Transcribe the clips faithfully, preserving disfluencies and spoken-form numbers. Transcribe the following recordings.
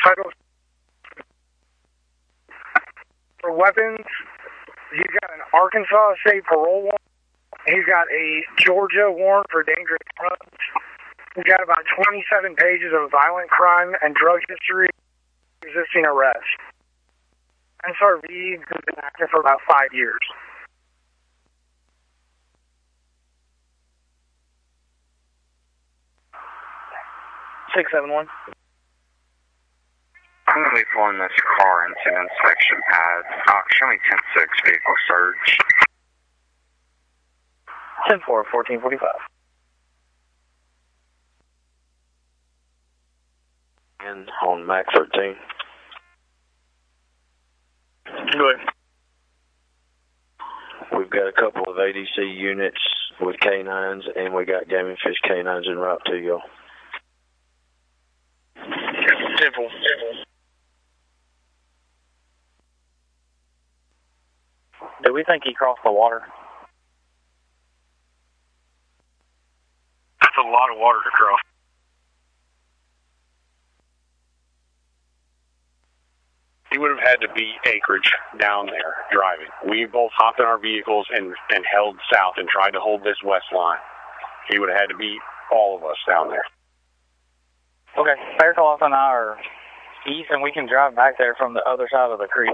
title for weapons. He's got an Arkansas state parole warrant. He's got a Georgia warrant for dangerous drugs. He's got about twenty-seven pages of violent crime and drug history, resisting arrest. S R V has been active for about five years. six seven one. I'm going to be pulling this car into an inspection pad. Uh, show me ten six vehicle search. ten four, fourteen forty-five. And on Mac thirteen. Good. We've got a couple of A D C units with canines, and we got Game and Fish canines en route to y'all. Simple, simple. Do we think he crossed the water? That's a lot of water to cross. He would have had to be acreage down there driving. We both hopped in our vehicles and, and held south and tried to hold this west line. He would have had to beat all of us down there. Okay, Faircloth and I are east, and we can drive back there from the other side of the creek.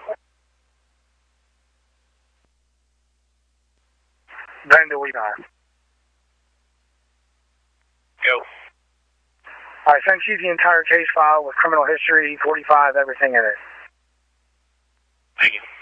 Then do we not? Go. I sent you the entire case file with criminal history, forty-five, everything in it. Thank you.